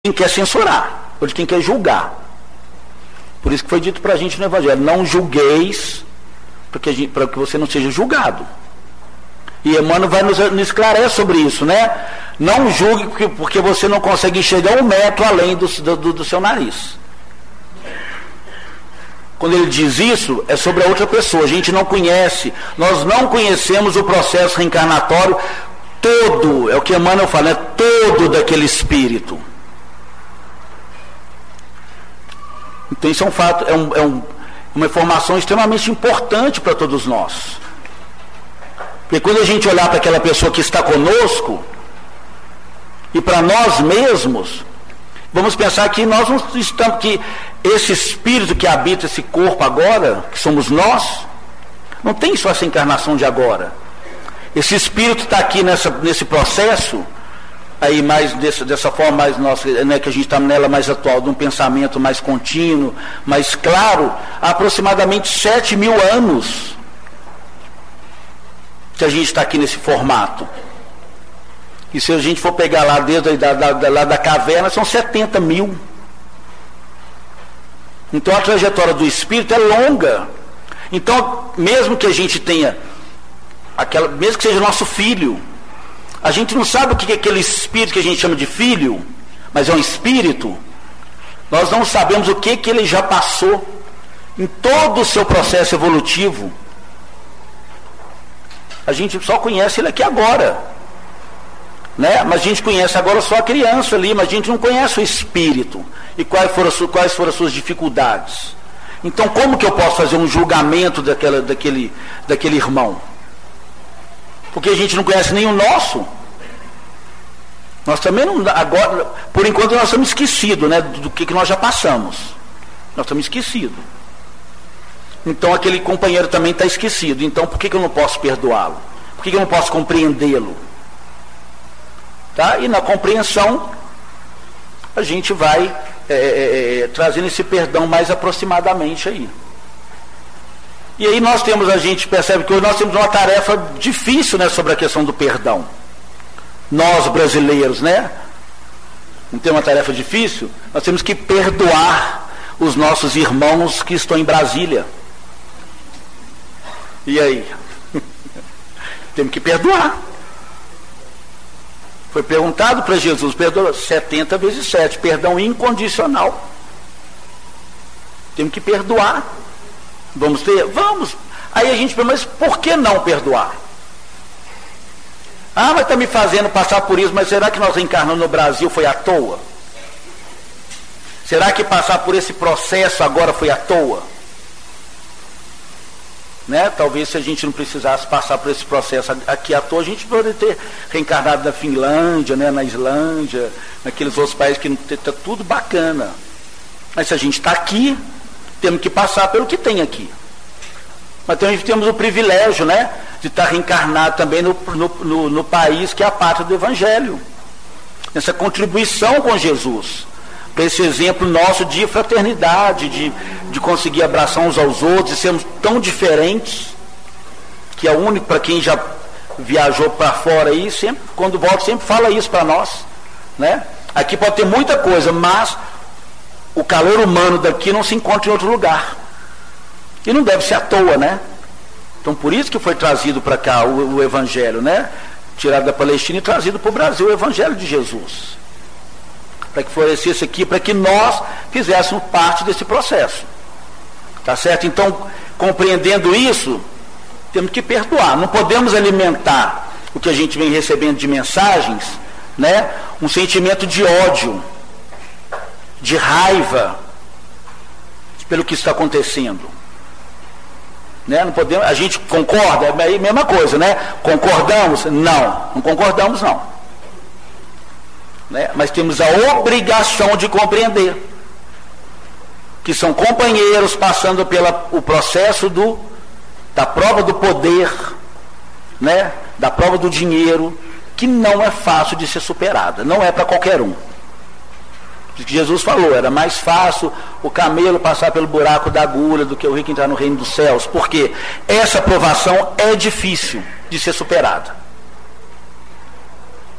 quem quer censurar, ou de quem quer julgar. Por isso que foi dito para a gente no Evangelho: não julgueis, para que você não seja julgado. E Emmanuel vai nos esclarecer sobre isso, né? Não julgue porque você não consegue enxergar 1 metro além do seu nariz. Quando ele diz isso, é sobre a outra pessoa. A gente não conhece, nós não conhecemos o processo reencarnatório todo, é o que Emmanuel fala, é todo daquele espírito. Então isso é um fato, uma informação extremamente importante para todos nós. Porque quando a gente olhar para aquela pessoa que está conosco, e para nós mesmos, vamos pensar que nós não estamos, que esse espírito que habita esse corpo agora, que somos nós, não tem só essa encarnação de agora. Esse espírito está aqui nesse processo, aí mais dessa forma mais nossa, né, que a gente está nela mais atual, de um pensamento mais contínuo, mais claro, há aproximadamente 7.000 anos que a gente está aqui nesse formato. E se a gente for pegar lá desde lá da caverna, são 70.000. Então a trajetória do espírito é longa. Então, mesmo que a gente tenha mesmo que seja nosso filho, a gente não sabe o que é aquele espírito que a gente chama de filho, mas é um espírito. Nós não sabemos o que ele já passou em todo o seu processo evolutivo. A gente só conhece ele aqui agora, né? Mas a gente conhece agora só a criança ali, mas a gente não conhece o espírito e quais foram as suas dificuldades. Então, como que eu posso fazer um julgamento daquele irmão? Porque a gente não conhece nem o nosso. Nós também não, agora, por enquanto nós estamos esquecidos, né, do que nós já passamos. Nós estamos esquecidos. Então aquele companheiro também está esquecido. Então por que eu não posso perdoá-lo? Por que eu não posso compreendê-lo? Tá? E na compreensão a gente vai trazendo esse perdão mais aproximadamente aí. E aí a gente percebe que hoje nós temos uma tarefa difícil, né, sobre a questão do perdão. Nós brasileiros, né? Não tem uma tarefa difícil? Nós temos que perdoar os nossos irmãos que estão em Brasília. E aí? Temos que perdoar. Foi perguntado para Jesus, perdoa 70 vezes 7, perdão incondicional. Temos que perdoar. Vamos ter? Vamos. Aí a gente pergunta, mas por que não perdoar? Ah, mas está me fazendo passar por isso, mas será que nós reencarnamos no Brasil foi à toa? Será que passar por esse processo agora foi à toa? Né? Talvez se a gente não precisasse passar por esse processo aqui à toa, a gente poderia ter reencarnado na Finlândia, né, na Islândia, naqueles outros países que está tudo bacana. Mas se a gente está aqui, temos que passar pelo que tem aqui. Mas também temos o privilégio, né, de estar reencarnado também no país que é a pátria do Evangelho. Essa contribuição com Jesus. Para esse exemplo nosso de fraternidade, de conseguir abraçar uns aos outros, e sermos tão diferentes, que é único para quem já viajou para fora aí, sempre, quando volta, sempre fala isso para nós. Né? Aqui pode ter muita coisa, mas o calor humano daqui não se encontra em outro lugar. E não deve ser à toa, né? Então por isso que foi trazido para cá o Evangelho, né? Tirado da Palestina e trazido para o Brasil o Evangelho de Jesus. Para que florescesse aqui, para que nós fizéssemos parte desse processo. Tá certo? Então, compreendendo isso, temos que perdoar. Não podemos alimentar o que a gente vem recebendo de mensagens, né? Um sentimento de ódio, de raiva pelo que está acontecendo. Né? Não podemos, a gente concorda, é a mesma coisa, né? Concordamos? Não concordamos não. Né? Mas temos a obrigação de compreender que são companheiros passando pelo processo da prova do poder, né? Da prova do dinheiro, que não é fácil de ser superada, não é para qualquer um. Que Jesus falou, era mais fácil o camelo passar pelo buraco da agulha do que o rico entrar no reino dos céus, porque essa provação é difícil de ser superada.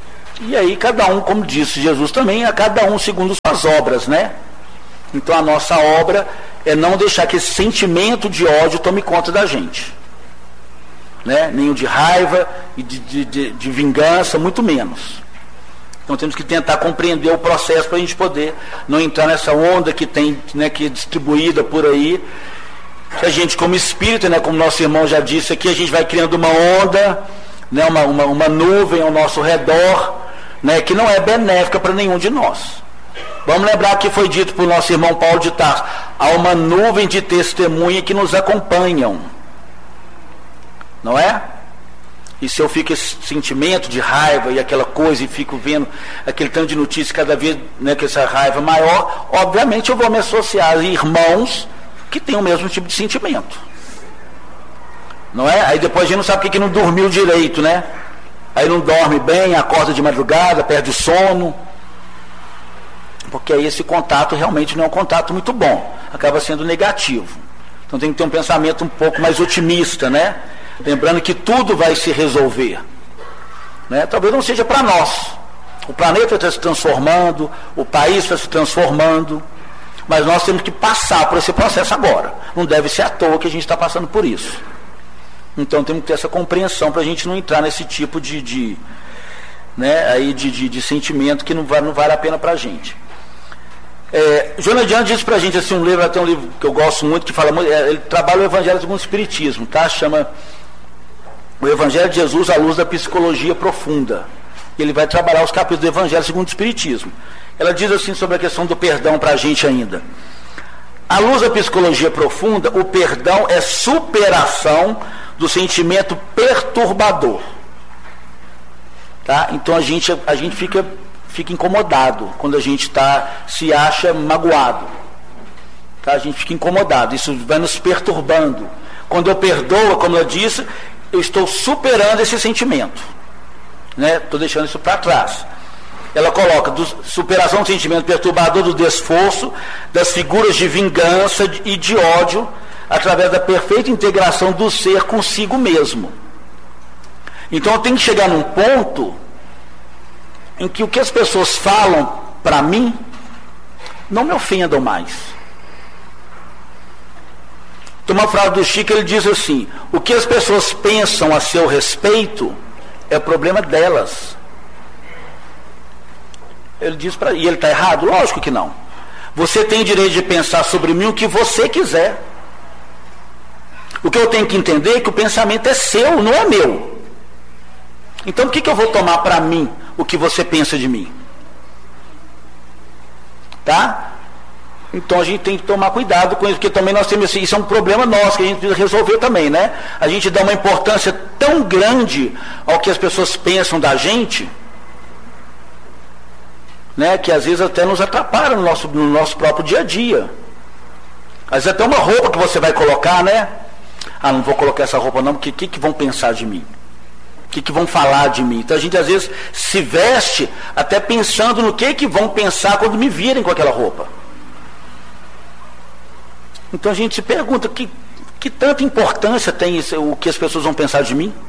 E aí cada um, como disse Jesus também, a cada um segundo suas obras, né? Então a nossa obra é não deixar que esse sentimento de ódio tome conta da gente, né? Nem o de raiva e de vingança, muito menos. Então temos que tentar compreender o processo para a gente poder não entrar nessa onda que tem, né, que é distribuída por aí. A gente, como espírito, né, como nosso irmão já disse aqui, a gente vai criando uma onda, né, uma nuvem ao nosso redor, né, que não é benéfica para nenhum de nós. Vamos lembrar que foi dito por nosso irmão Paulo de Tarso: há uma nuvem de testemunha que nos acompanham, não é? E se eu fico esse sentimento de raiva e aquela coisa, e fico vendo aquele tanto de notícias cada vez, né, com essa raiva maior, obviamente eu vou me associar a irmãos que têm o mesmo tipo de sentimento, não é? Aí depois a gente não sabe porque que não dormiu direito, né? Aí não dorme bem, acorda de madrugada, perde o sono, porque aí esse contato realmente não é um contato muito bom, acaba sendo negativo. Então tem que ter um pensamento um pouco mais otimista, né? Lembrando que tudo vai se resolver, né? Talvez não seja para nós, o planeta está se transformando, o país está se transformando, mas nós temos que passar por esse processo agora. Não deve ser à toa que a gente está passando por isso. Então temos que ter essa compreensão para a gente não entrar nesse tipo de sentimento que não vale a pena para a gente. Joana de Anjos diz para a gente assim, tem um livro que eu gosto muito, que fala, ele trabalha o Evangelho segundo o Espiritismo, tá? Chama O Evangelho de Jesus à luz da psicologia profunda. Ele vai trabalhar os capítulos do Evangelho segundo o Espiritismo. Ela diz assim sobre a questão do perdão para a gente ainda: à luz da psicologia profunda, o perdão é superação do sentimento perturbador, tá? Então a gente fica incomodado quando a gente se acha magoado, tá? A gente fica incomodado, isso vai nos perturbando. Quando eu perdoo, como eu disse, eu estou superando esse sentimento, né? Estou deixando isso para trás. Ela coloca superação do sentimento perturbador, do desforço, das figuras de vingança e de ódio, através da perfeita integração do ser consigo mesmo. Então eu tenho que chegar num ponto em que o que as pessoas falam para mim não me ofendam mais. Tem uma frase do Chico, ele diz assim: o que as pessoas pensam a seu respeito é problema delas. Ele diz e ele está errado? Lógico que não. Você tem direito de pensar sobre mim o que você quiser. O que eu tenho que entender é que o pensamento é seu, não é meu. Então por que eu vou tomar para mim o que você pensa de mim? Tá? Então a gente tem que tomar cuidado com isso, porque também nós temos, isso é um problema nosso que a gente precisa resolver também, né? A gente dá uma importância tão grande ao que as pessoas pensam da gente, né, que às vezes até nos atrapalha no nosso próprio dia a dia. Às vezes até uma roupa que você vai colocar, né? Ah, não vou colocar essa roupa não, porque o que vão pensar de mim? O que vão falar de mim? Então a gente às vezes se veste até pensando no que vão pensar quando me virem com aquela roupa. Então a gente se pergunta, que tanta importância tem isso, o que as pessoas vão pensar de mim?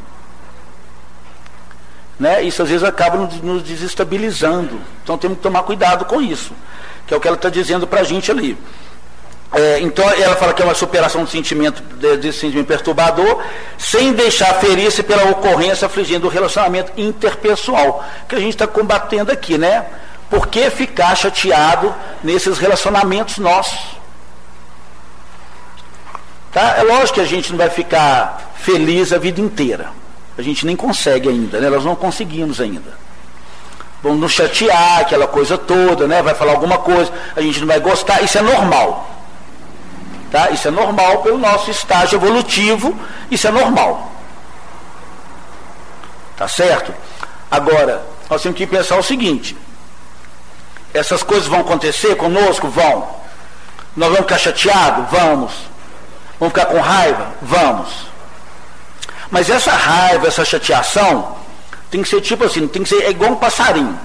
Né? Isso às vezes acaba nos desestabilizando. Então temos que tomar cuidado com isso, que é o que ela está dizendo para a gente ali. Então ela fala que é uma superação do sentimento, desse sentimento perturbador, sem deixar ferir-se pela ocorrência afligindo o relacionamento interpessoal, que a gente está combatendo aqui, né? Por que ficar chateado nesses relacionamentos nossos? Tá? É lógico que a gente não vai ficar feliz a vida inteira. A gente nem consegue ainda, né? Nós não conseguimos ainda. Vamos nos chatear, aquela coisa toda, né? Vai falar alguma coisa, a gente não vai gostar, isso é normal. Tá? Isso é normal pelo nosso estágio evolutivo, isso é normal. Tá certo? Agora, nós temos que pensar o seguinte: essas coisas vão acontecer conosco? Vão. Nós vamos ficar chateados? Vamos. Vamos ficar com raiva? Vamos. Mas essa raiva, essa chateação, tem que ser tipo assim, tem que ser igual um passarinho.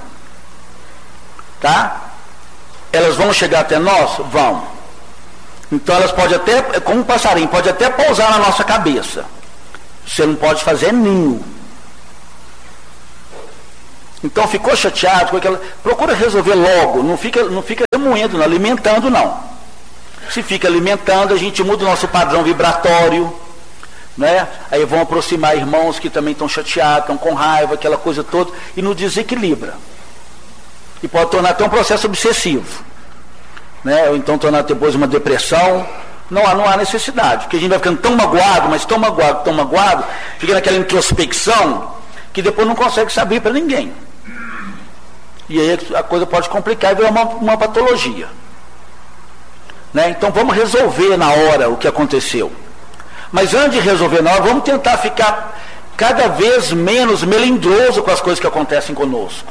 Tá? Elas vão chegar até nós? Vão. Então elas podem até, como um passarinho, pode até pousar na nossa cabeça. Você não pode fazer ninho. Então ficou chateado com aquela. Procura resolver logo, não fica remoendo, não, alimentando não. Se fica alimentando, a gente muda o nosso padrão vibratório, né? Aí vão aproximar irmãos que também estão chateados, estão com raiva, aquela coisa toda, e nos desequilibra. E pode tornar até um processo obsessivo, né? Ou então tornar depois uma depressão. Não há necessidade, porque a gente vai ficando tão magoado, mas tão magoado, fica naquela introspecção, que depois não consegue se abrir para ninguém. E aí a coisa pode complicar e virar uma patologia. Né? Então vamos resolver na hora o que aconteceu. Mas antes de resolver na hora, vamos tentar ficar cada vez menos melindroso com as coisas que acontecem conosco.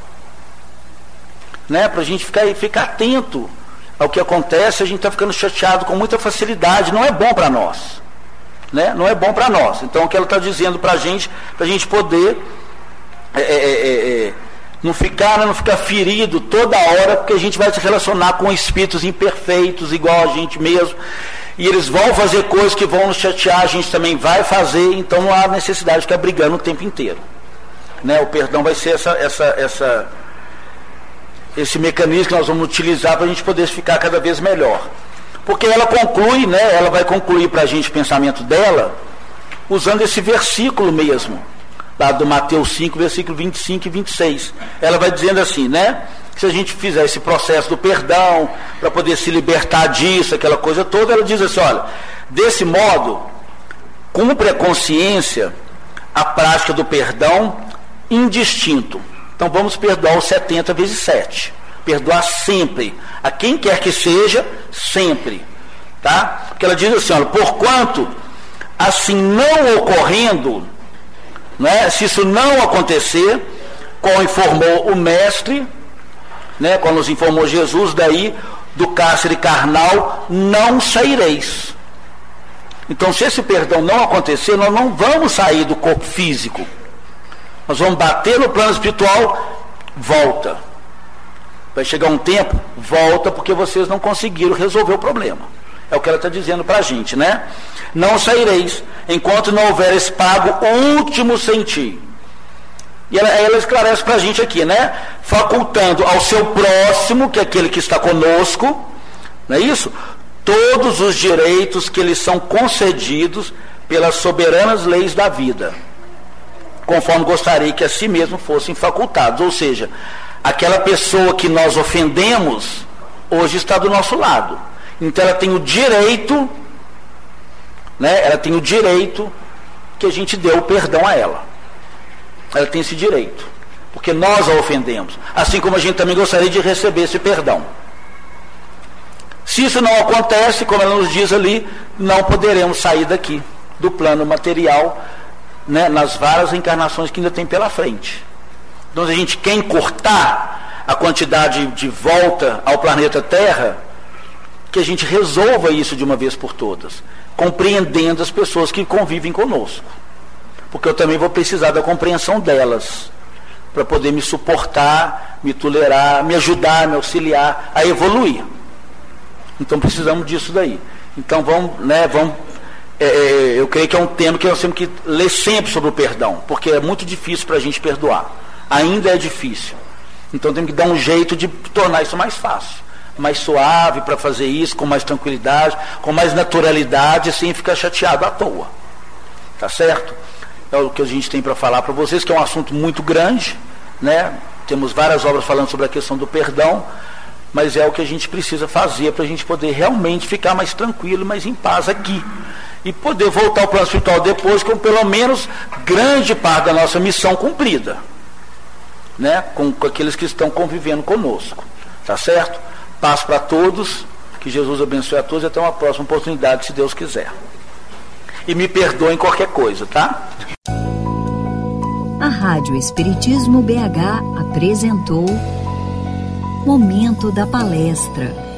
Né? Para a gente ficar atento ao que acontece, a gente está ficando chateado com muita facilidade, não é bom para nós. Né? Não é bom para nós. Então o que ela está dizendo para a gente poder não ficar ferido toda hora, porque a gente vai se relacionar com espíritos imperfeitos, igual a gente mesmo, e eles vão fazer coisas que vão nos chatear, a gente também vai fazer, então não há necessidade de ficar brigando o tempo inteiro. Né? O perdão vai ser esse mecanismo que nós vamos utilizar para a gente poder ficar cada vez melhor. Porque ela conclui, né, ela vai concluir para a gente o pensamento dela, usando esse versículo mesmo, lá do Mateus 5, versículo 25 e 26. Ela vai dizendo assim, né, que se a gente fizer esse processo do perdão, para poder se libertar disso, aquela coisa toda, ela diz assim, olha, desse modo, cumpre a consciência a prática do perdão indistinto. Então vamos perdoar os 70 vezes 7. Perdoar sempre. A quem quer que seja, sempre. Tá? Porque ela diz assim, olha, porquanto assim não ocorrendo, né, se isso não acontecer, como informou o Mestre, né, como nos informou Jesus, daí do cárcere carnal não saireis. Então se esse perdão não acontecer, nós não vamos sair do corpo físico. Nós vamos bater no plano espiritual, volta. Vai chegar um tempo, volta, porque vocês não conseguiram resolver o problema. É o que ela está dizendo para a gente, né? Não saireis, enquanto não houver esse pago último sem ti. E ela esclarece para a gente aqui, né? Facultando ao seu próximo, que é aquele que está conosco, não é isso? Todos os direitos que lhes são concedidos pelas soberanas leis da vida, conforme gostaria que a si mesmo fossem facultados. Ou seja, aquela pessoa que nós ofendemos, hoje está do nosso lado. Então ela tem o direito, né? Ela tem o direito que a gente dê o perdão a ela. Ela tem esse direito, porque nós a ofendemos. Assim como a gente também gostaria de receber esse perdão. Se isso não acontece, como ela nos diz ali, não poderemos sair daqui, do plano material, né, nas várias encarnações que ainda tem pela frente. Então, se a gente quer encurtar a quantidade de volta ao planeta Terra, que a gente resolva isso de uma vez por todas, compreendendo as pessoas que convivem conosco. Porque eu também vou precisar da compreensão delas, para poder me suportar, me tolerar, me ajudar, me auxiliar a evoluir. Então precisamos disso daí. Então eu creio que é um tema que nós temos que ler sempre sobre o perdão, porque é muito difícil para a gente perdoar. Ainda é difícil. Então temos que dar um jeito de tornar isso mais fácil, mais suave para fazer isso, com mais tranquilidade, com mais naturalidade, sem ficar chateado à toa. Tá certo? É o que a gente tem para falar para vocês, que é um assunto muito grande, né? Temos várias obras falando sobre a questão do perdão, mas é o que a gente precisa fazer para a gente poder realmente ficar mais tranquilo, mais em paz aqui. E poder voltar ao plano espiritual depois com pelo menos grande parte da nossa missão cumprida, né? Com aqueles que estão convivendo conosco. Tá certo? Paz para todos, que Jesus abençoe a todos e até uma próxima oportunidade, se Deus quiser. E me perdoem qualquer coisa, tá? A Rádio Espiritismo BH apresentou Momento da Palestra.